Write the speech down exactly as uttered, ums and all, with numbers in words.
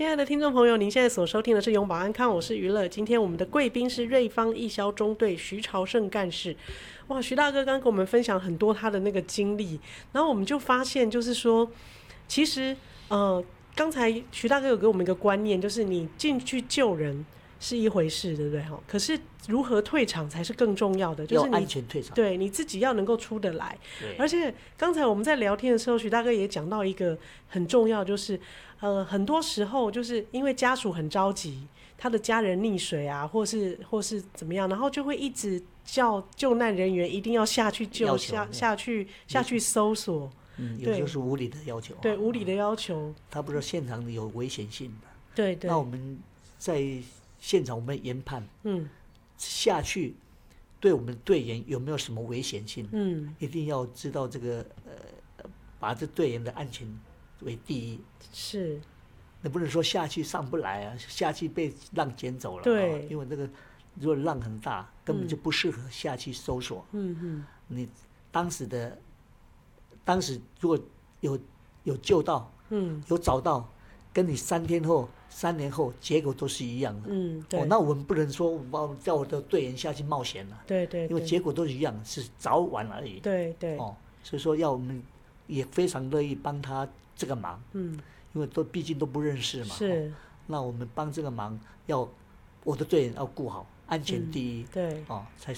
亲爱的听众朋友，您现在所收听的是永保安康，我是娱乐。今天我们的贵宾是瑞芳义消中队徐朝胜干事。哇，徐大哥刚跟我们分享很多他的那个经历，然后我们就发现，就是说，其实呃，刚才徐大哥有给我们一个观念，就是你进去救人是一回事，对不对？可是如何退场才是更重要的，就是你要安全退场， 对你自己要能够出得来。而且刚才我们在聊天的时候，徐大哥也讲到一个很重要，就是呃，很多时候就是因为家属很着急，他的家人溺水啊，或是或是怎么样，然后就会一直叫救难人员一定要下去救，下下去下去搜索。 嗯，有时候是无理的要求、啊， 对，无理的要求。 他不知道现场有危险性的， 对对。 那我们在现场我们研判，嗯，下去对我们队员有没有什么危险性？嗯，一定要知道这个呃，把这队员的安全为第一。 是。 你不能说下去上不来啊，下去被浪捡走了、啊。 对。 因为那个如果浪很大，根本就不适合下去搜索。嗯嗯。你当时的当时如果有有救到，嗯，有找到，跟你三天后、三年后结果都是一样的。嗯，对。哦，那我们不能说我叫我的队员下去冒险了。 对 对, 对。 因为结果都是一样，是早晚而已。 对对。 哦，所以说要我们也非常乐意帮他这个忙。嗯。因为都毕竟都不认识嘛。 是。 哦，那我们帮这个忙，要我的队员要顾好，安全第一。 嗯、对。 哦，才